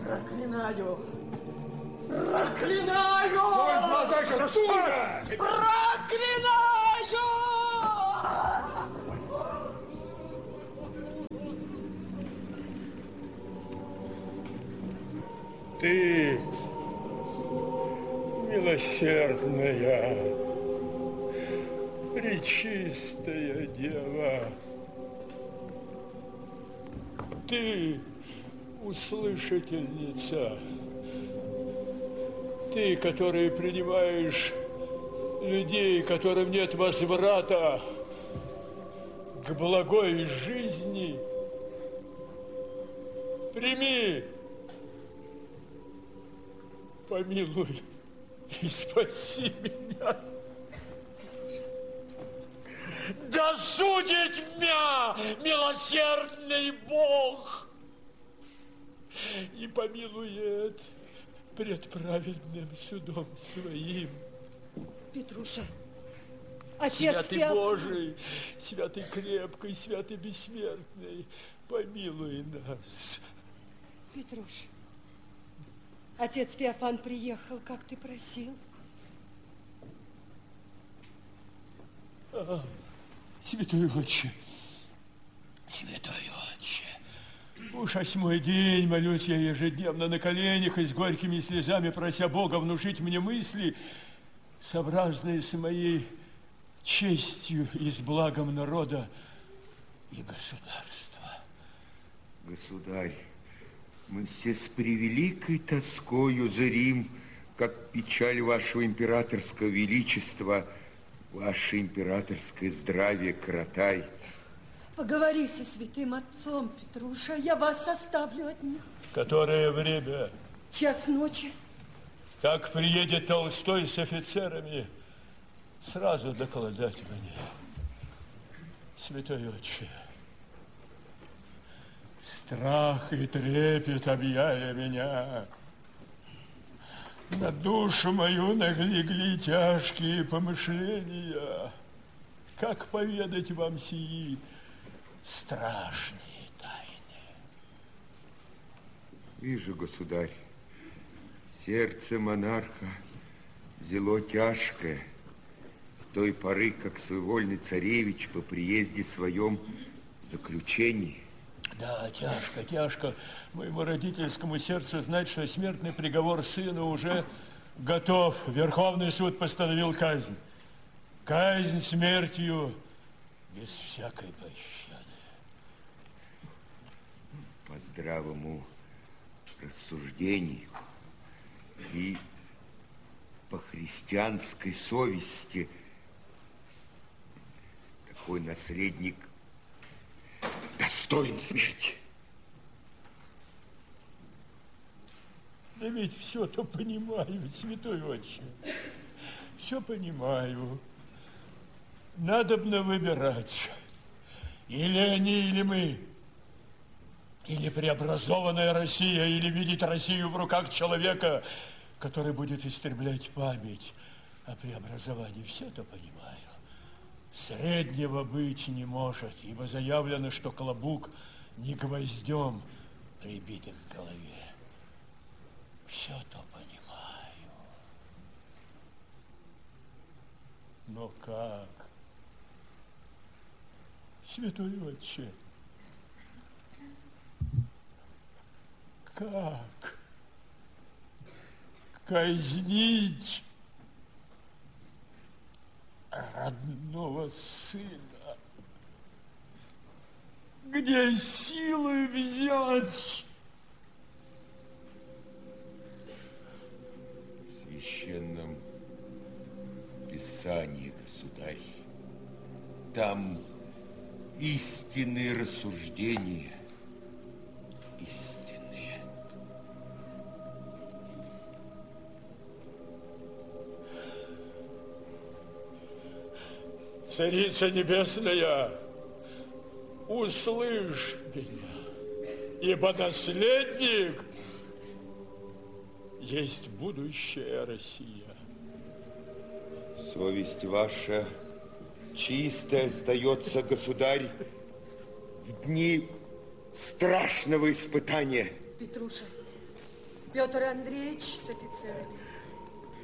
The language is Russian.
Проклинаю! Проклинаю! Свой глаза же оттуда! Проклинаю! Ты, милосердная, пречистая дева, ты, услышательница, ты, которая принимаешь людей, которым нет возврата к благой жизни, прими, помилуй и спаси меня. Да судит меня милосердный Бог и помилует пред праведным судом своим. Петруша, отец Святый Божий, святый крепкий, святый бессмертный, помилуй нас. Петруша, отец Феофан приехал, как ты просил. Святой Отче, святой Отче, уж 8-й день молюсь я ежедневно на коленях и с горькими слезами, прося Бога внушить мне мысли, сообразные с моей честью и с благом народа и государства. Государь, мы все с превеликой тоскою зрим, как печаль вашего императорского величества, ваше императорское здравие коротает. Поговори со святым отцом, Петруша, я вас оставлю от них. Которое время? 1:00 ночи. Как приедет Толстой с офицерами, сразу докладать мне. Святой Отче, страх и трепет объяли меня. На душу мою налегли тяжкие помышления. Как поведать вам сии страшные тайны? Вижу, государь, сердце монарха взяло тяжкое с той поры, как своевольный царевич по приезде своем в заключении. Да, тяжко, тяжко моему родительскому сердцу знать, что смертный приговор сына уже готов. Верховный суд постановил казнь. Казнь смертью без всякой пощады. По здравому рассуждению и по христианской совести такой наследник достоин смерти. Да ведь все-то понимаю, святой Отче. Все понимаю. Надобно выбирать. Или они, или мы. Или преобразованная Россия, или видеть Россию в руках человека, который будет истреблять память о преобразовании. Все-то понимаю. Среднего быть не может, ибо заявлено, что клобук не гвоздем прибит к голове. Все-то понимаю. Но как? Святой Отче, как казнить родного сына? Где силы взять? В священном Писании, государь, там истинные рассуждения, истинные. Царица Небесная, услышь меня, ибо наследник есть будущая Россия. Совесть ваша чистая, сдается, государь, в дни страшного испытания. Петруша, Петр Андреевич с офицерами.